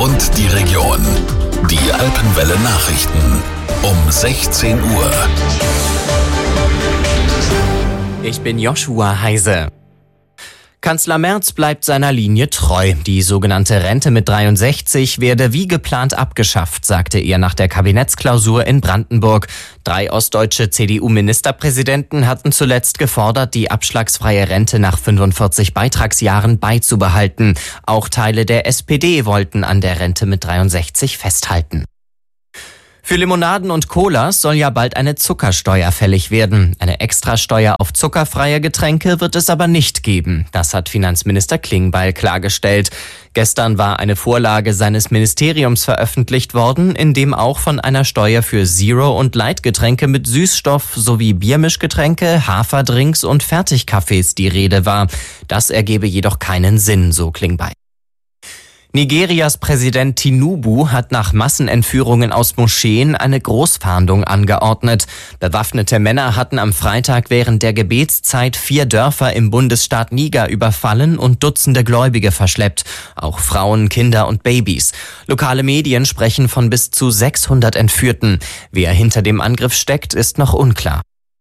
und die Region. Die Alpenwelle Nachrichten um 16 Uhr. Ich bin Joshua Heise. Kanzler Merz bleibt seiner Linie treu. Die sogenannte Rente mit 63 werde wie geplant abgeschafft, sagte er nach der Kabinettsklausur in Brandenburg. 3 ostdeutsche CDU-Ministerpräsidenten hatten zuletzt gefordert, die abschlagsfreie Rente nach 45 Beitragsjahren beizubehalten. Auch Teile der SPD wollten an der Rente mit 63 festhalten. Für Limonaden und Colas soll ja bald eine Zuckersteuer fällig werden. Eine Extrasteuer auf zuckerfreie Getränke wird es aber nicht geben. Das hat Finanzminister Klingbeil klargestellt. Gestern war eine Vorlage seines Ministeriums veröffentlicht worden, in dem auch von einer Steuer für Zero- und Light-Getränke mit Süßstoff sowie Biermischgetränke, Haferdrinks und Fertigkaffees die Rede war. Das ergebe jedoch keinen Sinn, so Klingbeil. Nigerias Präsident Tinubu hat nach Massenentführungen aus Moscheen eine Großfahndung angeordnet. Bewaffnete Männer hatten am Freitag während der Gebetszeit 4 Dörfer im Bundesstaat Niger überfallen und Dutzende Gläubige verschleppt. Auch Frauen, Kinder und Babys. Lokale Medien sprechen von bis zu 600 Entführten. Wer hinter dem Angriff steckt, ist noch unklar.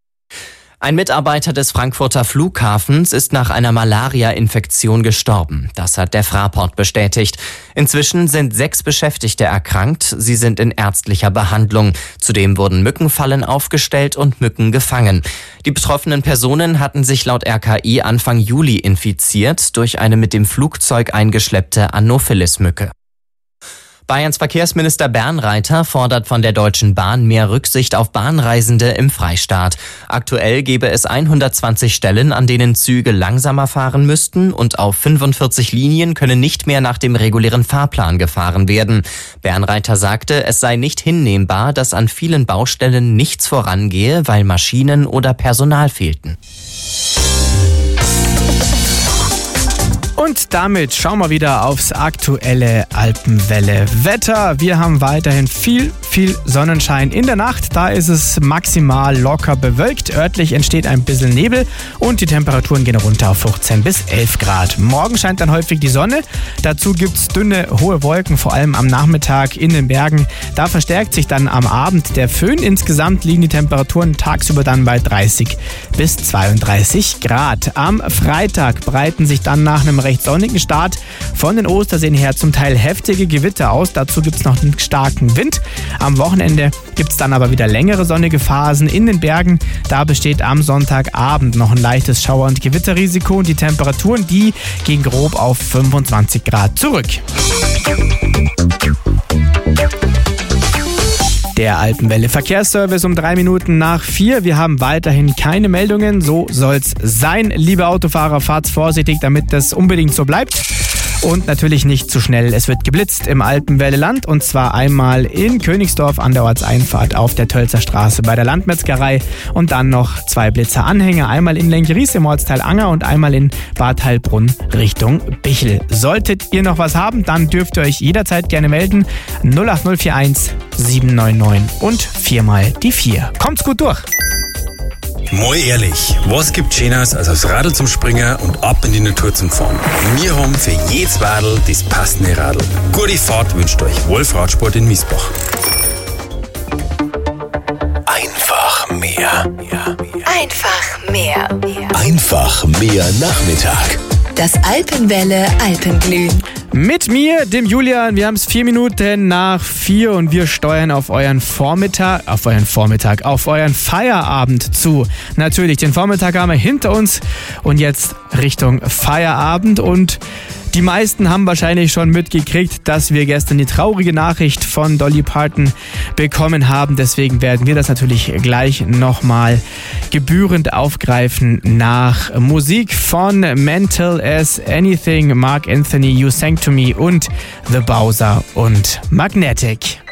Ein Mitarbeiter des Frankfurter Flughafens ist nach einer Malaria-Infektion gestorben. Das hat der Fraport bestätigt. Inzwischen sind 6 Beschäftigte erkrankt. Sie sind in ärztlicher Behandlung. Zudem wurden Mückenfallen aufgestellt und Mücken gefangen. Die betroffenen Personen hatten sich laut RKI Anfang Juli infiziert durch eine mit dem Flugzeug eingeschleppte Anopheles-Mücke. Bayerns Verkehrsminister Bernreiter fordert von der Deutschen Bahn mehr Rücksicht auf Bahnreisende im Freistaat. Aktuell gäbe es 120 Stellen, an denen Züge langsamer fahren müssten und auf 45 Linien können nicht mehr nach dem regulären Fahrplan gefahren werden. Bernreiter sagte, es sei nicht hinnehmbar, dass an vielen Baustellen nichts vorangehe, weil Maschinen oder Personal fehlten. Und damit schauen wir wieder aufs aktuelle Alpenwelle-Wetter. Wir haben weiterhin viel Sonnenschein in der Nacht. Da ist es maximal locker bewölkt. Örtlich entsteht ein bisschen Nebel und die Temperaturen gehen runter auf 15 bis 11 Grad. Morgen scheint dann häufig die Sonne. Dazu gibt es dünne, hohe Wolken, vor allem am Nachmittag in den Bergen. Da verstärkt sich dann am Abend der Föhn. Insgesamt liegen die Temperaturen tagsüber dann bei 30 bis 32 Grad. Am Freitag breiten sich dann nach einem recht sonnigen Start von den Osterseen her zum Teil heftige Gewitter aus. Dazu gibt es noch einen starken Wind. Am Wochenende gibt es dann aber wieder längere sonnige Phasen in den Bergen. Da besteht am Sonntagabend noch ein leichtes Schauer- und Gewitterrisiko und die Temperaturen, die gehen grob auf 25 Grad zurück. Der Alpenwelle Verkehrsservice um 3 Minuten nach 4. Wir haben weiterhin keine Meldungen. So soll's sein. Liebe Autofahrer, fahrt vorsichtig, damit das unbedingt so bleibt. Und natürlich nicht zu schnell. Es wird geblitzt im Alpenwelleland und zwar einmal in Königsdorf an der Ortseinfahrt auf der Tölzer Straße bei der Landmetzgerei und dann noch 2 Blitzeranhänger. Einmal in Lenkeries im Ortsteil Anger und einmal in Bad Heilbrunn Richtung Bichl. Solltet ihr noch was haben, dann dürft ihr euch jederzeit gerne melden. 08041 799 und 4 mal die 4. Kommt's gut durch! Mal ehrlich, was gibt Schöneres als aufs Radl zum Springen und ab in die Natur zum Fahren? Wir haben für jedes Radl das passende Radl. Gute Fahrt wünscht euch Wolf Radsport in Miesbach. Einfach mehr. Einfach mehr. Einfach mehr Nachmittag. Das Alpenwelle Alpenglühen. Mit mir, dem Julian, wir haben es 4 Minuten nach 4 und wir steuern auf euren Feierabend zu. Natürlich, den Vormittag haben wir hinter uns und jetzt Richtung Feierabend und die meisten haben wahrscheinlich schon mitgekriegt, dass wir gestern die traurige Nachricht von Dolly Parton bekommen haben. Deswegen werden wir das natürlich gleich nochmal gebührend aufgreifen nach Musik von Mental as Anything, Mark Anthony, You Sang to Me und The Bowser und Magnetic.